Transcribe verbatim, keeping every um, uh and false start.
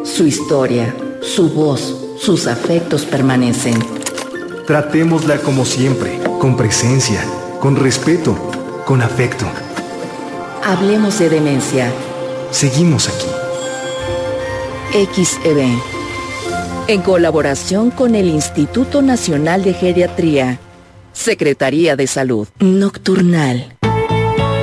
Su historia, su voz, sus afectos permanecen. Tratémosla como siempre, con presencia, con respeto, con afecto. Hablemos de demencia. Seguimos aquí. X E B, en colaboración con el Instituto Nacional de Geriatría, Secretaría de Salud. Nocturnal.